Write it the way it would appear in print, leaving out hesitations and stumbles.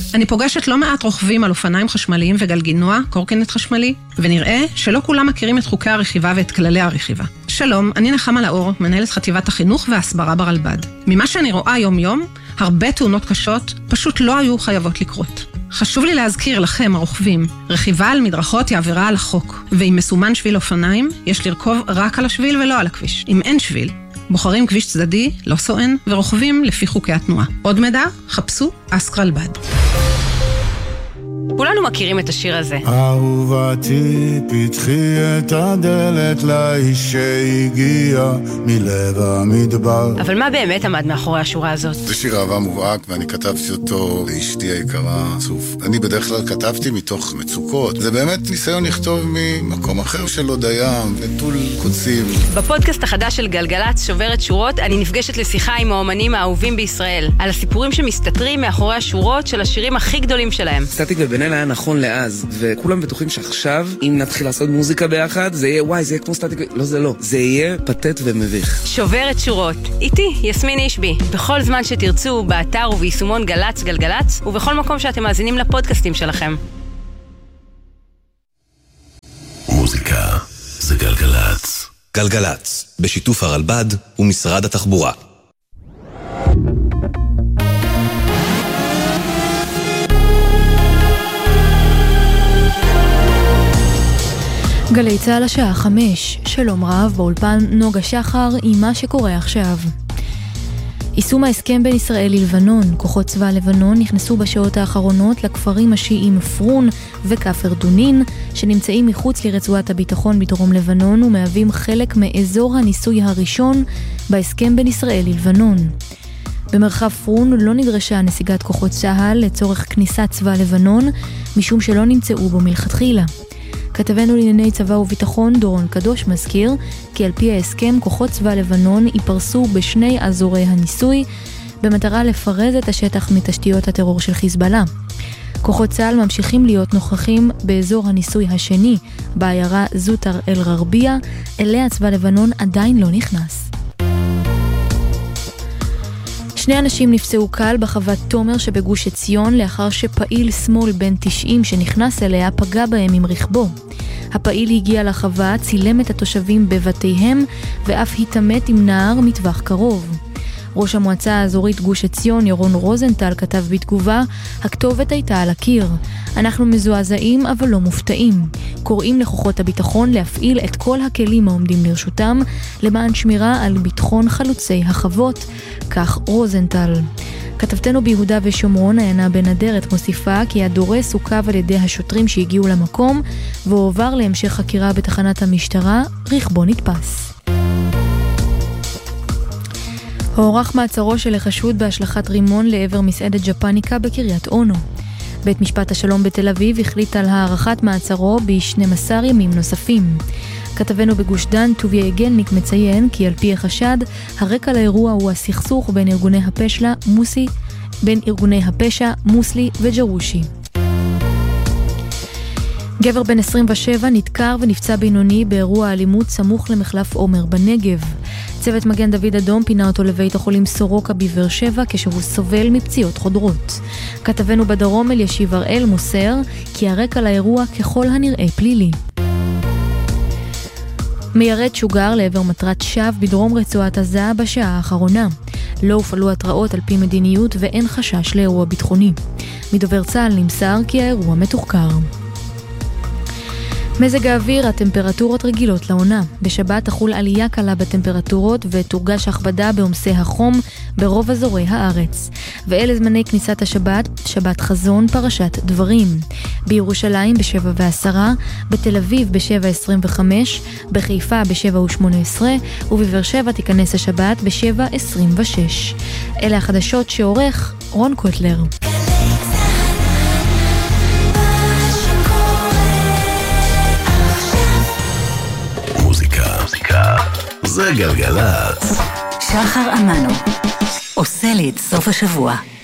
אני פוגשת לא מעט רוכבים על אופניים חשמליים וגלגינוע, קורקינט חשמלי, ונראה שלא כולם מכירים את חוקי הרכיבה ואת כללי הרכיבה. שלום, אני נחמה לאור, מנהלת חטיבת החינוך וההסברה ברלב"ד. ממה שאני רואה יום-יום, הרבה תאונות קשות פשוט לא היו חייבות לקרות. חשוב לי להזכיר לכם, הרוכבים, רכיבה על מדרכות היא עבירה על החוק, ואם מסומן שביל אופניים, יש לרכוב רק על השביל ולא על הכביש. אם אין שביל, בוחרים כביש צדדי, לא סואן, ורוכבים לפי חוקי התנועה. עוד מידע? חפשו אסק רלב"ד. כולנו מכירים את השיר הזה. אהובתי, פתחי את הדלת לאיש שהגיע מלב המדבר. אבל מה באמת עמד מאחורי השורה הזאת? זה שיר אהבה מובהק, ואני כתבתי אותו לאשתי היקרה, סוף. אני בדרך כלל כתבתי מתוך מצוקות. זה באמת ניסיון לכתוב ממקום אחר של הודיה, נטול קוצים. בפודקאסט החדש של גלגלץ, שוברת שורות, אני נפגשת לשיחה עם האומנים האהובים בישראל, על הסיפורים שמסתתרים מאחורי השורות של השירים הכי גדולים שלהם. סטטיק ובן-אל היה נכון לאז, וכולם בטוחים שעכשיו, אם נתחיל לעשות מוזיקה ביחד, זה יהיה, וואי, זה יהיה כמו סטטיק, לא, זה לא. זה יהיה פתט ומביך. שוברת שורות. איתי, יסמין אישבי. בכל זמן שתרצו, באתר וביישומון גלץ גלגלץ, ובכל מקום שאתם מאזינים לפודקאסטים שלכם. מוזיקה זה גלגלץ. גלגלץ, בשיתוף הרלב"ד ומשרד התחבורה. גלי צהל השעה 5, שלום רב, באולפן נוגה שחר עם מה שקורה עכשיו. יישום ההסכם בין ישראל ללבנון, כוחות צבא לבנון נכנסו בשעות האחרונות לכפרים השיעים פרון וכפר דונין, שנמצאים מחוץ לרצועת הביטחון בדרום לבנון ומהווים חלק מאזור הניסוי הראשון בהסכם בין ישראל ללבנון. במרחב פרון לא נדרשה נסיגת כוחות צהל לצורך כניסת צבא לבנון, משום שלא נמצאו בו מלכתחילה. כתבנו לענייני צבא וביטחון דורון קדוש מזכיר כי על פי ההסכם כוחות צבא לבנון ייפרסו בשני אזורי הניסוי במטרה לפרז את השטח מתשתיות הטרור של חיזבאללה. כוחות צה"ל ממשיכים להיות נוכחים באזור הניסוי השני בעיירה זוטר אל ררביה, אליה צבא לבנון עדיין לא נכנס. שני אנשים נפצעו קל בחוות תומר שבגוש עציון לאחר שפעיל שמאל בן 90 שנכנס אליה פגע בהם עם רכבו. הפעיל הגיע לחווה, צילם את התושבים בבתיהם ואף התאמת עם נער מטווח קרוב. ראש המועצה האזורית גוש עציון ירון רוזנטל כתב בתגובה, הכתובת הייתה על הקיר. אנחנו מזועזעים אבל לא מופתעים. קוראים לכוחות הביטחון להפעיל את כל הכלים העומדים לרשותם למען שמירה על ביטחון חלוצי החוות, כך רוזנטל. כתבתנו ביהודה ושומרון עיינה בן אדרת מוסיפה כי הדורס הוקב על ידי השוטרים שהגיעו למקום והועבר להמשך חקירה בתחנת המשטרה, רכבו נתפס. הוארך מעצרו של החשוד בהשלכת רימון לעבר מסעדת ג'פניקה בקריית אונו. בית משפט השלום בתל אביב החליט על הארכת מעצרו ב-12 ימים נוספים. כתבנו בגוש דן טוביה יגלניק מציין כי על פי החשד, הרקע לאירוע הוא הסכסוך בין ארגוני הפשע מוסלי וג'רושי. גבר בן 27 נדקר ונפצע בינוני באירוע אלימות סמוך למחלף עומר בנגב. צוות מגן דוד אדום פינה אותו לבית החולים סורוקה בבאר שבע כשהוא סובל מפציעות חודרות. כתבנו בדרום אלישיב הראל מוסר כי הרקע לאירוע ככל הנראה פלילי. מיירט שוגר לעבר מטרת שווא בדרום רצועת עזה בשעה האחרונה. לא הופעלו התראות על פי מדיניות ואין חשש לאירוע ביטחוני. מדובר צה"ל נמסר כי האירוע מתוחקר. מזג האוויר, הטמפרטורות רגילות לעונה. בשבת תחול עלייה קלה בטמפרטורות ותורגש הכבדה בעומסי החום ברוב אזורי הארץ. ואלה זמני כניסת השבת, שבת חזון פרשת דברים. בירושלים ב7:10, בתל אביב ב7:25, בחיפה ב7:18 ובבאר שבע תיכנס השבת ב7:26. אלה החדשות שעורך רון קוטלר. זה גלגלץ. שחר אמנו עושה לי את סוף השבוע.